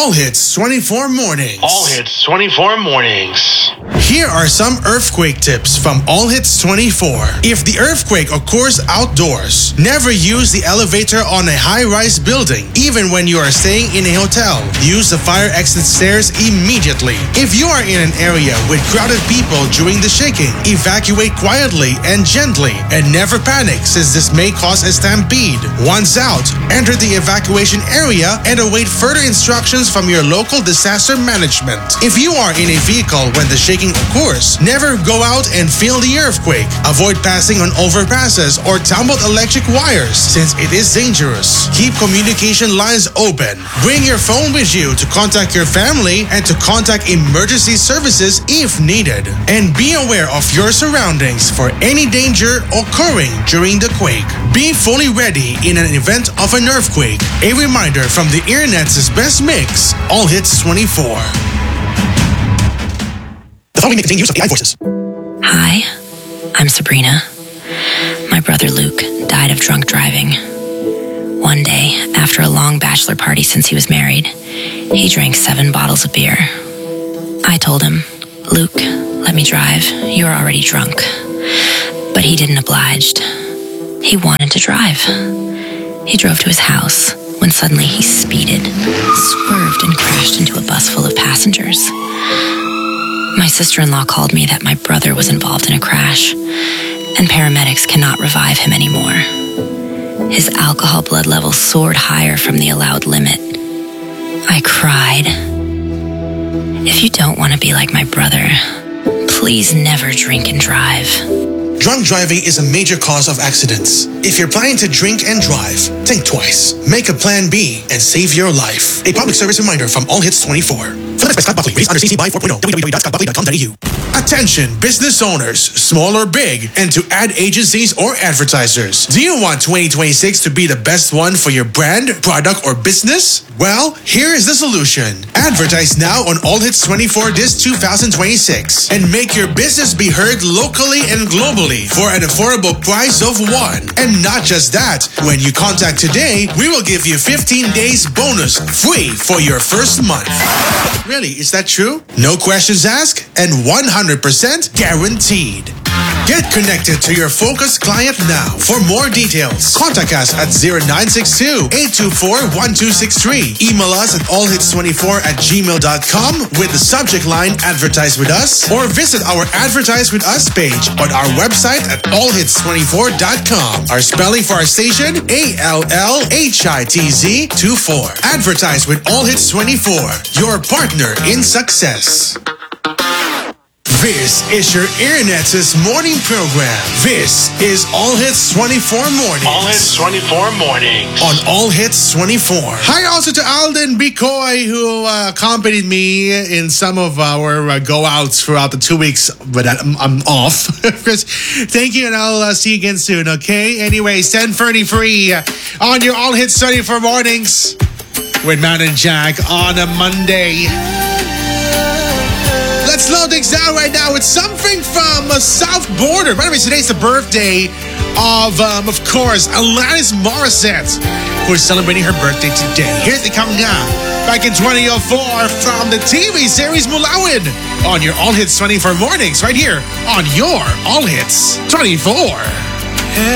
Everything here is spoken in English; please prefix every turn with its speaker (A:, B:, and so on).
A: All Hits 24 Mornings.
B: All Hits 24 Mornings.
A: Here are some earthquake tips from All Hits 24. If the earthquake occurs outdoors, never use the elevator on a high-rise building, even when you are staying in a hotel. Use the fire exit stairs immediately. If you are in an area with crowded people during the shaking, evacuate quietly and gently, and never panic since this may cause a stampede. Once out, enter the evacuation area and await further instructions from your local disaster management. If you are in a vehicle when the shaking occurs, never go out and feel the earthquake. Avoid passing on overpasses or tumbled electric wires since it is dangerous. Keep communication lines open. Bring your phone with you to contact your family and to contact emergency services if needed. And be aware of your surroundings for any danger occurring during the quake. Be fully ready in an event of an earthquake. A reminder from the Internet's best mix, All Hits 24. The following may contain use of AI voices.
C: Hi, I'm Sabrina. My brother Luke died of drunk driving. One day, after a long bachelor party since he was married, he drank 7 bottles of beer. I told him, "Luke, let me drive. You're already drunk." But he didn't oblige. He wanted to drive. He drove to his house when suddenly he speeded, swerved, and crashed into a bus full of passengers. My sister-in-law called me that my brother was involved in a crash, and paramedics cannot revive him anymore. His alcohol blood level soared higher from the allowed limit. I cried. If you don't want to be like my brother, please never drink and drive.
A: Drunk driving is a major cause of accidents. If you're planning to drink and drive, think twice. Make a plan B and save your life. A public service reminder from All Hits 24. FedEx by Scott Buckley. Released under CC BY 4.0. www.scottbuckley.com.au. Attention, business owners, small or big, and to ad agencies or advertisers. Do you want 2026 to be the best one for your brand, product, or business? Well, here is the solution. Advertise now on All Hits 24 this 2026 and make your business be heard locally and globally for an affordable price of one. And not just that, when you contact today, we will give you 15 days bonus free for your first month. Really, is that true? No questions asked and 100% guaranteed. Get connected to your focused client now. For more details, contact us at 0962-824-1263. Email us at allhits24@gmail.com with the subject line Advertise With Us, or visit our Advertise With Us page on our website at allhits24.com. Our spelling for our station, ALLHITZ24. Advertise with All Hits 24, your partner in success. This is your Internet's morning program. This is All Hits 24 Mornings.
B: All Hits 24 Mornings.
A: On All Hits 24. Hi also to Alden Bicoy, who accompanied me in some of our go-outs throughout the 2 weeks, but I'm off. Chris, thank you, and I'll see you again soon, okay? Anyways, 10:33 on your All Hits 24 Mornings with Matt and Jack on a Monday. Let's slow things down right now with something from South Border. By the way, today's the birthday of course, Alanis Morissette, who is celebrating her birthday today. Here's it coming up back in 2004 from the TV series Mulawin on your All Hits 24 Mornings right here on your All Hits 24.